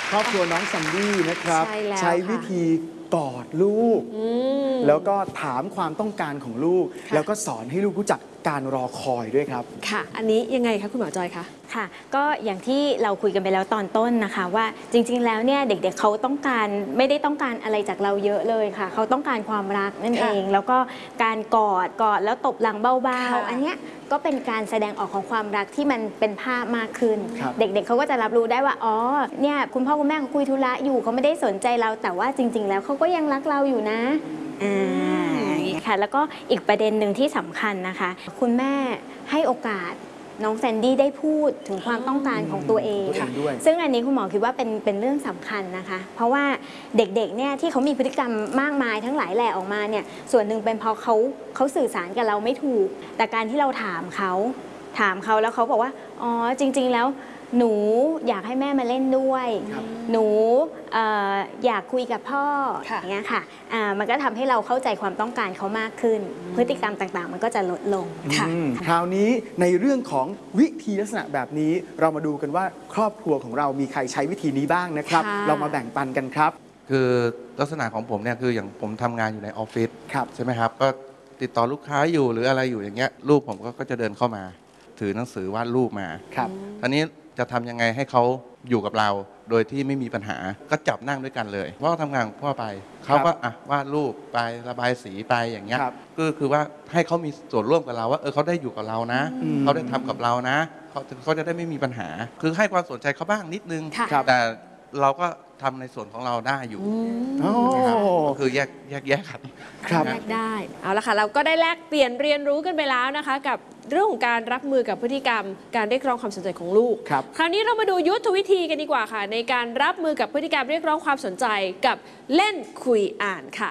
ครอบครัวน้องซันดี้นะครับใช่แล้วใช้วิธีกอดลูก แล้วก็ถามความต้องการของลูก แล้วก็สอนให้ลูกรู้จักการรอคอยด้วยครับค่ะ อันนี้ยังไงคะคุณหมอจอยคะค่ะก็อย่างที่เราคุยกันไปแล้วตอนต้นนะคะว่าจริงๆแล้วเนี่ยเด็กๆเขาต้องการไม่ได้ต้องการอะไรจากเราเยอะเลยค่ะเขาต้องการความรักนั่นเองแล้วก็การกอดแล้วตบหลังเบาๆอันเนี้ยก็เป็นการแสดงออกของความรักที่มันเป็นภาพมากขึ้น เด็กๆเขาก็จะรับรู้ได้ว่าอ๋อเนี่ยคุณพ่อคุณแม่เขาคุยธุระอยู่เขาไม่ได้สนใจเราแต่ว่าจริงๆแล้วเขาก็ยังรักเราอยู่นะค่ะแล้วก็อีกประเด็นหนึ่งที่สำคัญนะคะคุณแม่ให้โอกาสน้องแซนดี้ได้พูดถึงความต้องการของตัวเองซึ่งอันนี้คุณหมอคิดว่าเป็นเรื่องสำคัญนะคะเพราะว่าเด็กๆเนี่ยที่เขามีพฤติกรรมมากมายทั้งหลายแหล่ออกมาเนี่ยส่วนหนึ่งเป็นเพราะเขาสื่อสารกับเราไม่ถูกแต่การที่เราถามเขาแล้วเขาบอกว่าอ๋อจริงๆแล้วหนูอยากให้แม่มาเล่นด้วยหนูอยากคุยกับพ่ออย่างเงี้ยค่ะมันก็ทำให้เราเข้าใจความต้องการเขามากขึ้นพฤติกรรมต่างๆมันก็จะลดลงค่ะคราวนี้ในเรื่องของวิธีลักษณะแบบนี้เรามาดูกันว่าครอบครัวของเรามีใครใช้วิธีนี้บ้างนะครับเรามาแบ่งปันกันครับคือลักษณะของผมเนี่ยคืออย่างผมทำงานอยู่ในออฟฟิศใช่ไหมครับก็ติดต่อลูกค้าอยู่หรืออะไรอยู่อย่างเงี้ยลูกผมก็จะเดินเข้ามาถือหนังสือวาดรูปมาตอนนี้จะทำยังไงให้เขาอยู่กับเราโดยที่ไม่มีปัญหาก็จับนั่งด้วยกันเลยพ่อทำงานพ่อไปเขาก็วาดรูปไประบายสีไปอย่างเงี้ยก็คือว่าให้เขามีส่วนร่วมกับเราว่าเขาได้อยู่กับเรานะเขาได้ทำกับเรานะเขาจะได้ไม่มีปัญหาคือให้ความสนใจเขาบ้างนิดนึงแต่เราก็ทำในส่วนของเราได้อยู่คือแยกกันแยกได้เอาละค่ะเราก็ได้แลกเปลี่ยนเรียนรู้กันไปแล้วนะคะกับเรื่องของการรับมือกับพฤติกรรมการเรียกร้องความสนใจของลูกคราวนี้เรามาดูยุทธวิธีกันดีกว่าค่ะในการรับมือกับพฤติกรรมเรียกร้องความสนใจกับเล่นคุยอ่านค่ะ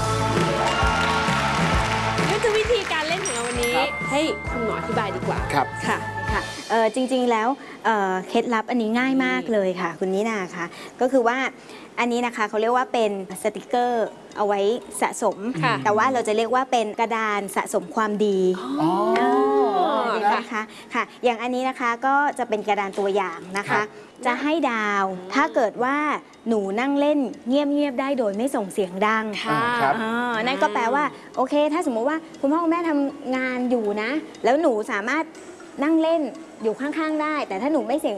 ยุทธวิธีการเล่นของเราวันนี้ให้คุณหมออธิบายดีกว่าค่ะจริงๆแล้วเคล็ดลับอันนี้ง่ายมากเลยค่ะคุณนินาค่ะก็คือว่าอันนี้นะคะเขาเรียกว่าเป็นสติกเกอร์เอาไว้สะสมแต่ว่าเราจะเรียกว่าเป็นกระดานสะสมความดีนะคะค่ะอย่างอันนี้นะคะก็จะเป็นกระดานตัวอย่างนะคะจะให้ดาวถ้าเกิดว่าหนูนั่งเล่นเงียบๆได้โดยไม่ส่งเสียงดังนั่นก็แปลว่าโอเคถ้าสมมติว่าคุณพ่อคุณแม่ทำงานอยู่นะแล้วหนูสามารถนั่งเล่นอยู่ข้างๆได้แต่ถ้าหนูไม่เสียง